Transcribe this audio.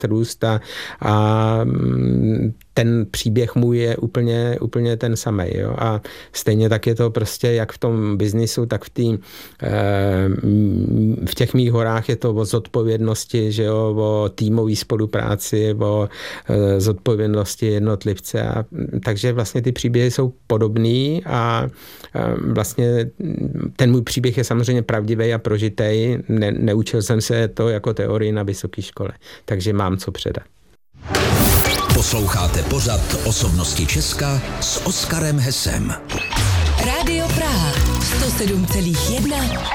růst a ten příběh můj je úplně ten samej. Jo? A stejně tak je to prostě jak v tom biznisu, tak v těch mých horách je to o zodpovědnosti, že jo? O týmové spolupráci, o zodpovědnosti jednotlivce. Takže vlastně ty příběhy jsou podobný a vlastně ten můj příběh je samozřejmě pravdivý a prožitej. Neučil jsem se to jako teorii na vysoké škole, takže mám co předat. Posloucháte pořad Osobnosti Česka s Oskarem Hesem. Rádio Praha 107,1